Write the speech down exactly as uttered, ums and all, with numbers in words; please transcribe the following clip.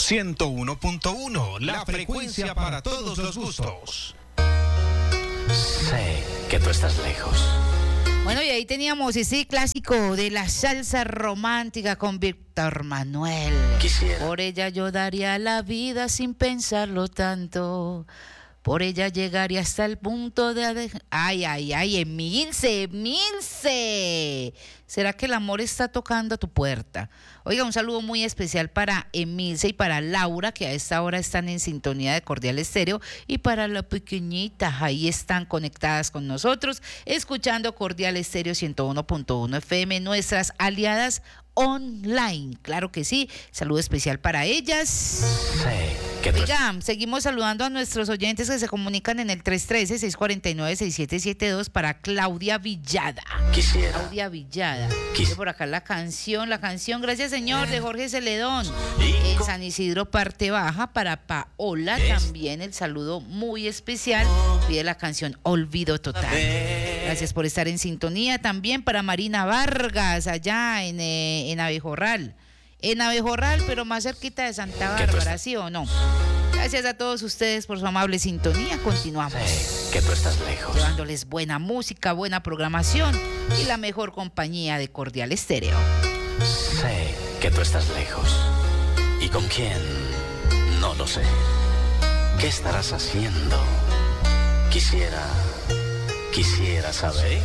ciento uno punto uno, la frecuencia para todos los gustos. Sé que tú estás lejos. Bueno, y ahí teníamos ese clásico de la salsa romántica con Víctor Manuel. Quisiera. Por ella yo daría la vida sin pensarlo tanto. Por ella llegaría hasta el punto de... ade- Ay, ay, ay, Emilce, Emilce. ¿Será que el amor está tocando a tu puerta? Oiga, un saludo muy especial para Emilce y para Laura, que a esta hora están en sintonía de Cordial Estéreo, y para la pequeñita, ahí están conectadas con nosotros, escuchando Cordial Estéreo ciento uno punto uno F M, nuestras aliadas online. Claro que sí, saludo especial para ellas. Sé que tú estás... Oiga, seguimos saludando a nuestros oyentes que se comunican en el tres uno tres, seis cuatro nueve, seis siete siete dos para Claudia Villada. Quisiera. Claudia Villada. Quis- Dice por acá la canción, la canción, gracias señor, de Jorge Celedón. Y En con- San Isidro, parte baja, para Paola Es- también el saludo muy especial. Pide la canción Olvido Total. Gracias por estar en sintonía. También para Marina Vargas, allá en, eh, en Abejorral. En Abejorral, pero más cerquita de Santa Que tú Bárbara, estás- ¿sí o no? Gracias a todos ustedes por su amable sintonía. Continuamos Sé que tú estás lejos. llevándoles buena música, buena programación y la mejor compañía de Cordial Estéreo. Sé que tú estás lejos. ¿Y con quién? No lo sé. ¿Qué estarás haciendo? Quisiera... Quisiera saber.